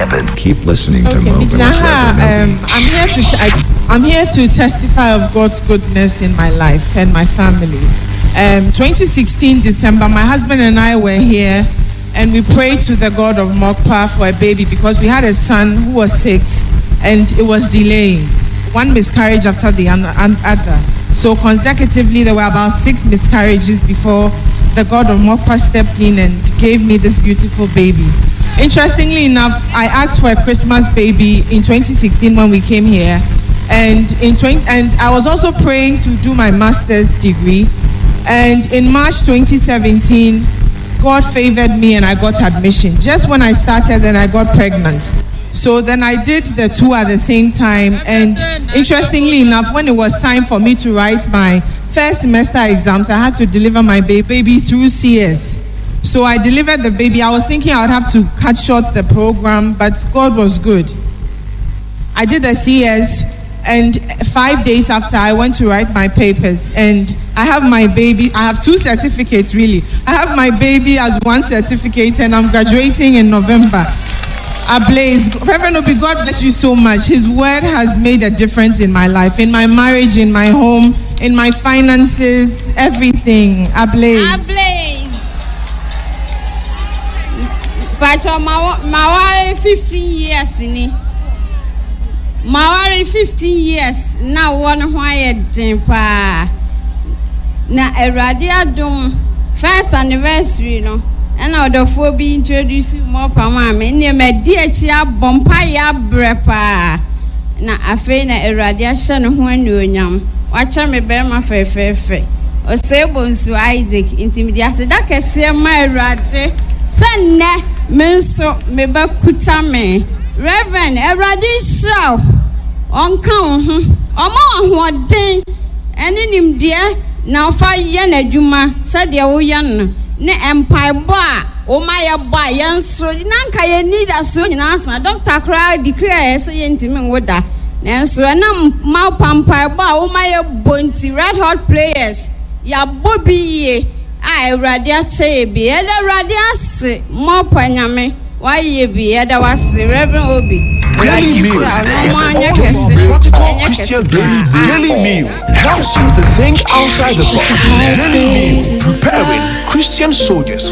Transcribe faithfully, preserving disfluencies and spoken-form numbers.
heaven. Keep listening to Okay, Mo. um, I'm here to t- I, I'm here to testify of God's goodness in my life and my family. Um, twenty sixteen December, my husband and I were here, and we prayed to the God of Mokpa for a baby because we had a son who was six, and it was delaying. One miscarriage after the other. So consecutively, there were about six miscarriages before the God of Mokpa stepped in and gave me this beautiful baby. Interestingly enough, I asked for a Christmas baby in twenty sixteen when we came here, and in twenty and I was also praying to do my master's degree. And in March twenty seventeen, God favored me and I got admission. Just when I started, then I got pregnant. So then I did the two at the same time. And interestingly enough, when it was time for me to write my first semester exams, I had to deliver my baby through C S. So I delivered the baby. I was thinking I would have to cut short the program, but God was good. I did the C S, and five days after, I went to write my papers. And I have my baby. I have two certificates, really. I have my baby as one certificate, and I'm graduating in November. Ablaze. Reverend Obi, God bless you so much. His word has made a difference in my life, in my marriage, in my home, in my finances, everything. Ablaze. Ablaze. But my fifteen years in it. My fifteen years now. One quiet temper. Na eradia dum first anniversary no. And now the four be introduced more per mammy. Near my dear chia bompaya brepa. Na afe na irradiation when you yam. Watch me bear my fe fe fe. O sabons to Isaac intimidated that can see my rate. Send ne menso meba kutame. Reverend eradition on count. Omo what day and in him dear now five yen juma said ya yan. Ne empire bar, oh my boy, yan so nanka ye need a so in answer. Doctor Cry declare say intimate water. And so na mau pampire bar, oh my bounty red hot players. Ya Bobby ye, I radia che be other radias more panyame. Why ye be other was Reverend Obi. Daily Meal. Christian Daily, Daily Meal helps you to think outside the box. Daily Meal, preparing Christian soldiers